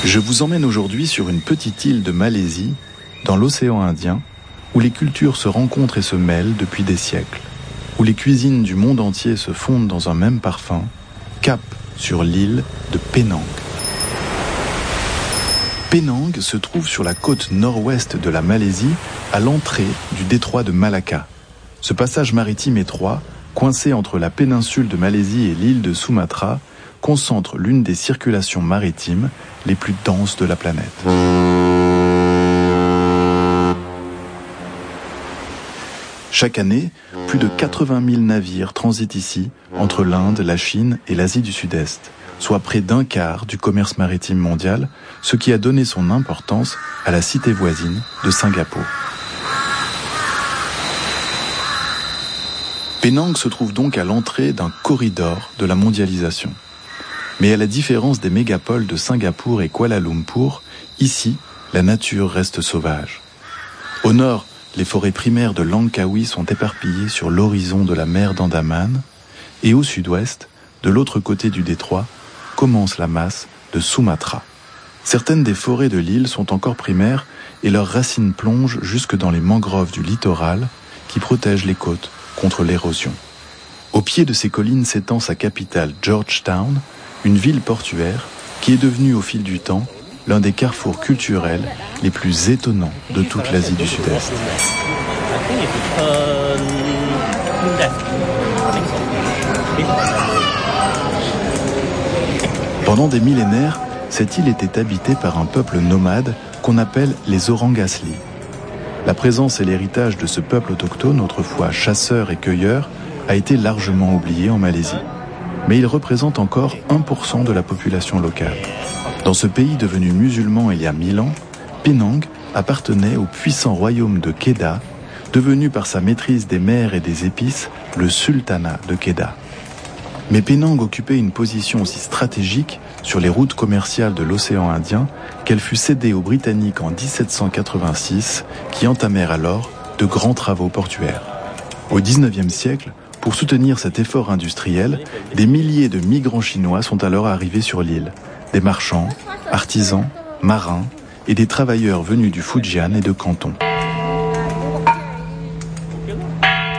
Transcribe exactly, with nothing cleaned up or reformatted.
Je vous emmène aujourd'hui sur une petite île de Malaisie, dans l'océan Indien, où les cultures se rencontrent et se mêlent depuis des siècles, où les cuisines du monde entier se fondent dans un même parfum, cap sur l'île de Penang. Penang se trouve sur la côte nord-ouest de la Malaisie, à l'entrée du détroit de Malacca. Ce passage maritime étroit, coincé entre la péninsule de Malaisie et l'île de Sumatra, concentre l'une des circulations maritimes les plus denses de la planète. Chaque année, plus de quatre-vingt mille navires transitent ici, entre l'Inde, la Chine et l'Asie du Sud-Est, soit près d'un quart du commerce maritime mondial, ce qui a donné son importance à la cité voisine de Singapour. Penang se trouve donc à l'entrée d'un corridor de la mondialisation. Mais à la différence des mégapoles de Singapour et Kuala Lumpur, ici, la nature reste sauvage. Au nord, les forêts primaires de Langkawi sont éparpillées sur l'horizon de la mer d'Andaman, et au sud-ouest, de l'autre côté du détroit, commence la masse de Sumatra. Certaines des forêts de l'île sont encore primaires et leurs racines plongent jusque dans les mangroves du littoral qui protègent les côtes contre l'érosion. Au pied de ces collines s'étend sa capitale Georgetown, une ville portuaire qui est devenue au fil du temps l'un des carrefours culturels les plus étonnants de toute l'Asie du Sud-Est. Pendant des millénaires, cette île était habitée par un peuple nomade qu'on appelle les Orang Asli. La présence et l'héritage de ce peuple autochtone, autrefois chasseur et cueilleur, a été largement oublié en Malaisie. Mais il représente encore un pour cent de la population locale. Dans ce pays devenu musulman il y a mille ans, Penang appartenait au puissant royaume de Kedah, devenu par sa maîtrise des mers et des épices le sultanat de Kedah. Mais Penang occupait une position aussi stratégique sur les routes commerciales de l'océan Indien qu'elle fut cédée aux Britanniques en dix-sept cent quatre-vingt-six, qui entamèrent alors de grands travaux portuaires. Au dix-neuvième siècle, pour soutenir cet effort industriel, des milliers de migrants chinois sont alors arrivés sur l'île. Des marchands, artisans, marins et des travailleurs venus du Fujian et de Canton.